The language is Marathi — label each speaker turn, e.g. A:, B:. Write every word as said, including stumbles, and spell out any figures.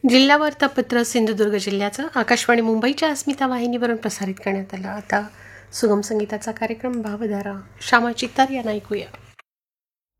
A: जिल्हा वार्तापत्र सिंधुदुर्ग जिल्ह्याचं आकाशवाणी मुंबईच्या अस्मिता वाहिनीवरून प्रसारित करण्यात आलं. आता सुगम संगीताचा कार्यक्रम भावधारा श्यामा चित्तार यांना ऐकूया.